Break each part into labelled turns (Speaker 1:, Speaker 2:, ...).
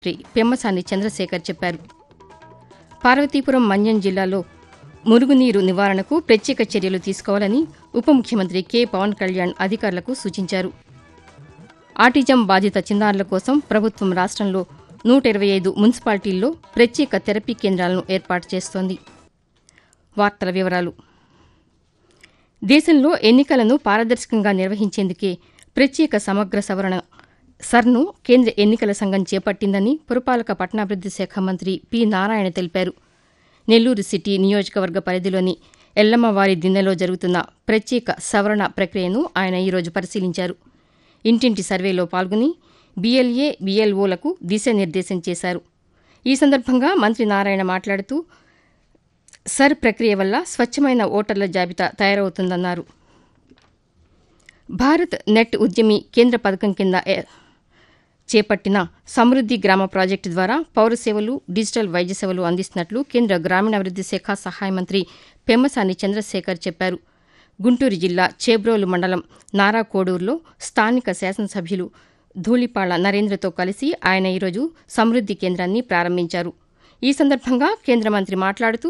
Speaker 1: పెమ్మసాని చంద్రశేఖర్ చెప్పారు. పార్వతీపురం మన్యం జిల్లాలో మురుగునీరు నివారణకు ప్రత్యేక చర్యలు తీసుకోవాలని ఉప ముఖ్యమంత్రి కె పవన్ కళ్యాణ్ అధికారులకు సూచించారు. ఆటిజం బాధిత చిన్నారుల కోసం ప్రభుత్వం రాష్ట్రంలో 125 మున్సిపాలిటీల్లో ప్రత్యేక థెరపీ కేంద్రాలను ఏర్పాటు చేస్తోంది. వార్తల వివరాలు. దేశంలో ఎన్నికలను పారదర్శకంగా నిర్వహించేందుకే ప్రత్యేక సమగ్ర సవరణ సర్ను కేంద్ర ఎన్నికల సంఘం చేపట్టిందని పురపాలక పట్టణాభివృద్ది శాఖ మంత్రి పి. నారాయణ తెలిపారు. నెల్లూరు సిటీ నియోజకవర్గ పరిధిలోని ఎల్లమ్మవారి దిన్నెలో జరుగుతున్న ప్రత్యేక సవరణ ప్రక్రియను ఆయన ఈరోజు పరిశీలించారు. ఇంటింటి సర్వేలో పాల్గొని బీఎల్ఏ, బీఎల్ఓలకు దిశానిర్దేశం చేశారు. ఈ సందర్భంగా మంత్రి నారాయణ మాట్లాడుతూ సర్ ప్రక్రియ వల్ల స్వచ్ఛమైన ఓటర్ల జాబితా తయారవుతుందన్నారు. భారత్ నెట్ ఉద్యమి కేంద్ర పథకం కింద చేపట్టిన సమృద్ది గ్రామ ప్రాజెక్టు ద్వారా పౌర సేవలు, డిజిటల్ వైద్య సేవలు అందిస్తున్నట్లు కేంద్ర గ్రామీణాభివృద్ది శాఖ సహాయ మంత్రి పెమ్మసాని చంద్రశేఖర్ చెప్పారు. గుంటూరు జిల్లా చేబ్రోలు మండలం నారాకోడూరులో స్థానిక శాసనసభ్యులు ధూళిపాళ్ల నరేంద్రతో కలిసి ఆయన ఈరోజు సమృద్ది కేంద్రాన్ని ప్రారంభించారు. ఈ సందర్భంగా కేంద్ర మంత్రి మాట్లాడుతూ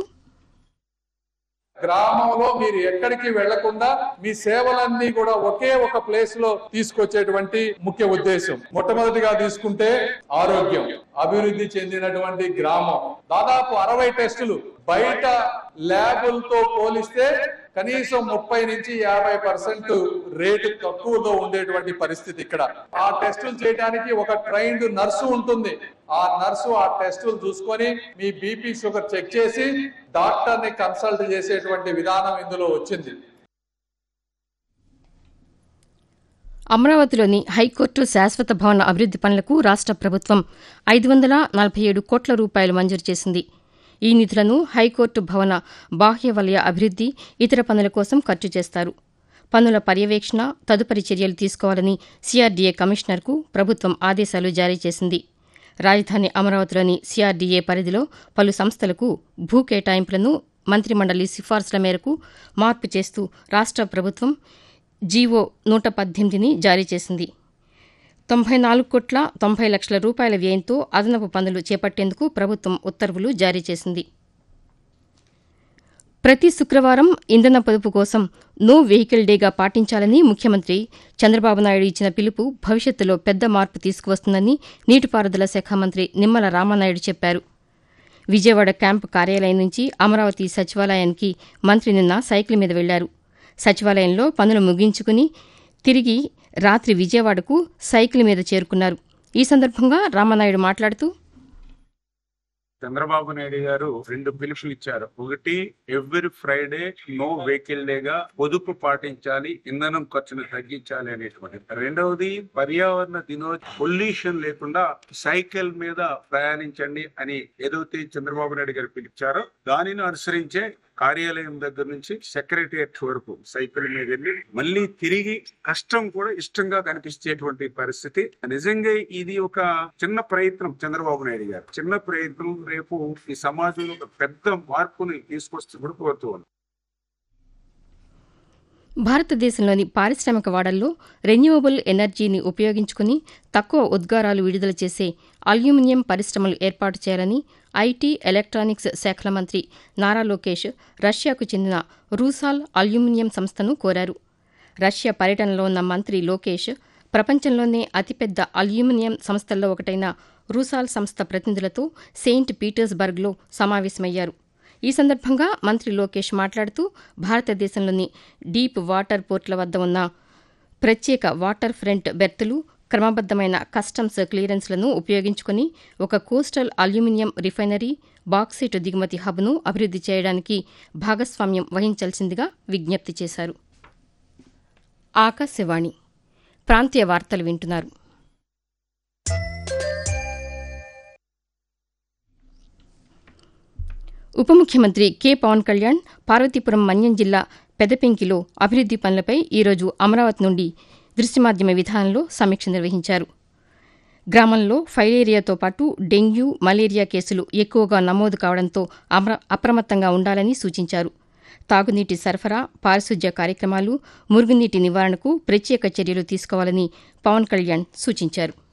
Speaker 2: గ్రామంలో మీరు ఎక్కడికి వెళ్లకుండా మీ సేవలన్నీ కూడా ఒకే ఒక ప్లేస్ లో తీసుకొచ్చేటువంటి ముఖ్య ఉద్దేశం. మొట్టమొదటిగా తీసుకుంటే ఆరోగ్యం, అభివృద్ధి చెందినటువంటి గ్రామం. దాదాపు 60 టెస్టులు బయట ల్యాబులతో పోలిస్తే కనీసం 30 నుంచి 50% రేటు తక్కువలో ఉండేటువంటి పరిస్థితి ఇక్కడ. ఆ టెస్టులు చేయడానికి ఒక ట్రైన్డ్ నర్సు ఉంటుంది. ఆ నర్సు ఆ టెస్టులు చూసుకొని మీ బీపీ, షుగర్ చెక్ చేసి డాక్టర్ ని కన్సల్ట్ చేసేటువంటి విధానం ఇందులో వచ్చింది.
Speaker 1: అమరావతిలోని హైకోర్టు శాశ్వత భవన అభివృద్ది పనులకు రాష్ట ప్రభుత్వం 547 కోట్ల రూపాయలు మంజూరు చేసింది. ఈ నిధులను హైకోర్టు భవన బాహ్య వలయ అభివృద్ది, ఇతర పనుల కోసం ఖర్చు చేస్తారు. పనుల పర్యవేక్షణ, తదుపరి చర్యలు తీసుకోవాలని సీఆర్డీఏ కమిషనర్కు ప్రభుత్వం ఆదేశాలు జారీ చేసింది. రాజధాని అమరావతిలోని సీఆర్డీఏ పరిధిలో పలు సంస్థలకు భూ కేటాయింపులను మంత్రిమండలి సిఫార్సుల మేరకు మార్పు చేస్తూ రాష్ట ప్రభుత్వం జీవో 118ని జారీ చేసింది. 94 కోట్ల 90 లక్షల రూపాయల వ్యయంతో అదనపు పనులు చేపట్టేందుకు ప్రభుత్వం ఉత్తర్వులు జారీ చేసింది. ప్రతి శుక్రవారం ఇంధన పొదుపు కోసం నో వెహికల్ డేగా పాటించాలని ముఖ్యమంత్రి చంద్రబాబు నాయుడు ఇచ్చిన పిలుపు భవిష్యత్తులో పెద్ద మార్పు తీసుకువస్తుందని నీటిపారుదల శాఖ మంత్రి నిమ్మల రామానాయుడు చెప్పారు. విజయవాడ క్యాంపు కార్యాలయం నుంచి అమరావతి సచివాలయానికి మంత్రి నిన్న సైకిల్ మీద వెళ్లారు. సచివాలయంలో పనులు ముగించుకుని తిరిగి రాత్రి విజయవాడకు సైకిల్ మీద చేరుకున్నారు. ఈ సందర్భంగా రామానాయుడు మాట్లాడుతూ
Speaker 3: చంద్రబాబు నాయుడు గారు 2 పిలుపులు ఇచ్చారు. ఒకటి, ఎవ్రీ ఫ్రైడే నో వెహికల్ డేగా పొదుపు పాటించాలి, ఇంధనం ఖర్చును తగ్గించాలి అనేటువంటి. రెండవది, పర్యావరణ దినోత్సవం పొల్యూషన్ లేకుండా సైకిల్ మీద ప్రయాణించండి అని ఏదైతే చంద్రబాబు నాయుడు గారు పిలిచారో దానిని అనుసరించే కార్యాలయం దగ్గర నుంచి సెక్రటరియట్ వరకు సైకిల్ మీద వెళ్ళి మళ్ళీ తిరిగి కష్టం కూడా ఇష్టంగా కనిపించేటువంటి పరిస్థితి. నిజంగా ఇది ఒక చిన్న ప్రయత్నం చంద్రబాబు నాయుడు గారు. చిన్న ప్రయత్నం రేపు ఈ సమాజంలో ఒక పెద్ద మార్పుని తీసుకొస్తూ కూడా కోరుతున్నాను.
Speaker 1: భారతదేశంలోని పారిశ్రామిక వాడల్లో రెన్యూవబుల్ ఎనర్జీని ఉపయోగించుకుని తక్కువ ఉద్గారాలు విడుదల చేసే అల్యూమినియం పరిశ్రమలు ఏర్పాటు చేయాలని ఐటీ, ఎలక్ట్రానిక్స్ శాఖల మంత్రి నారా లోకేష్ రష్యాకు చెందిన రూసాల్ అల్యూమినియం సంస్థను కోరారు. రష్యా పర్యటనలో ఉన్న మంత్రి లోకేష్ ప్రపంచంలోనే అతిపెద్ద అల్యూమినియం సంస్థల్లో ఒకటైన రూసాల్ సంస్థ ప్రతినిధులతో సెయింట్ పీటర్స్బర్గ్లో సమావేశమయ్యారు. ఈ సందర్భంగా మంత్రి లోకేష్ మాట్లాడుతూ భారతదేశంలోని డీప్ వాటర్ పోర్టుల వద్ద ఉన్న ప్రత్యేక వాటర్ ఫ్రంట్ బెర్తులు, క్రమబద్దమైన కస్టమ్స్ క్లియరెన్స్లను ఉపయోగించుకుని ఒక కోస్టల్ అల్యూమినియం రిఫైనరీ, బాక్సైట్ దిగుమతి హబ్ను అభివృద్ది చేయడానికి భాగస్వామ్యం వహించాల్సిందిగా విజ్ఞప్తి చేశారు. ఆకాశవాణి ప్రాంతీయ వార్తలు వింటున్నారు. ఉప ముఖ్యమంత్రి కె పవన్ కళ్యాణ్ పార్వతీపురం మన్యం జిల్లా పెదపెంకిలో అభివృద్ది పనులపై ఈరోజు అమరావతి నుండి దృశ్యమాధ్యమ విధానంలో సమీక్ష నిర్వహించారు. గ్రామంలో ఫైలేరియాతో పాటు డెంగ్యూ, మలేరియా కేసులు ఎక్కువగా నమోదు కావడంతో అప్రమత్తంగా ఉండాలని సూచించారు. తాగునీటి సరఫరా, పారిశుధ్య కార్యక్రమాలు, మురుగునీటి నివారణకు ప్రత్యేక చర్యలు తీసుకోవాలని పవన్ కళ్యాణ్ సూచించారు.